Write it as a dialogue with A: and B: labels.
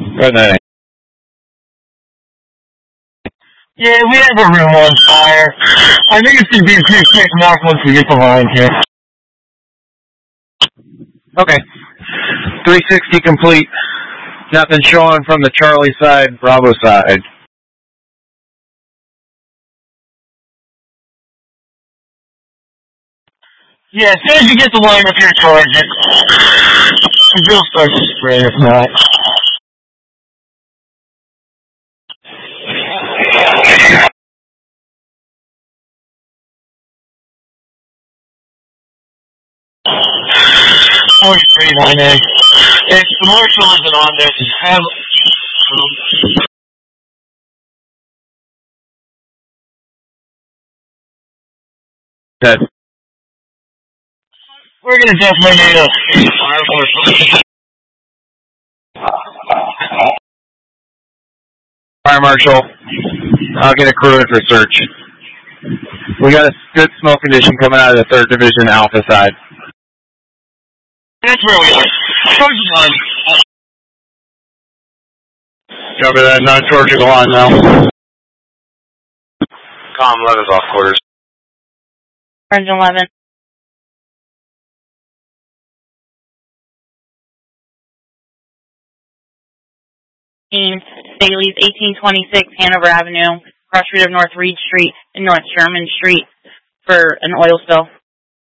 A: Red 9.
B: Yeah, we have a room on fire. I think it should be a pretty quick knock once we get the line here.
A: Okay. 360 complete. Nothing showing from the Charlie side, Bravo side.
B: Yeah, as soon as you get the line up here, charge it. The bill starts to spray if not. Oh, it's pretty on there. If the marshal isn't on there, just have
A: Good.
B: we're gonna definitely need a fire marshal.
A: Fire Marshal, I'll get a crew in for search. We got a good smoke condition coming out of the 3rd Division Alpha side.
B: That's where we are. Charge the line.
A: Cover that, not charging the line now. Com 11's off quarters.
C: Orange 11. Bailey's 1826 Hanover Avenue, cross street of North Reed Street and North Sherman Street for an oil spill.